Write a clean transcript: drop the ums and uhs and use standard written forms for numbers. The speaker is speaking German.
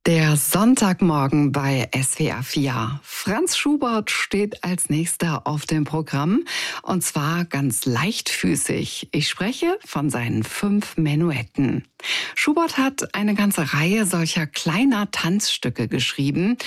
Der Sonntagmorgen bei SWR 4. Franz Schubert steht als nächster auf dem Programm und zwar ganz leichtfüßig. Ich spreche von seinen 5 Menuetten. Schubert hat eine ganze Reihe solcher kleiner Tanzstücke geschrieben,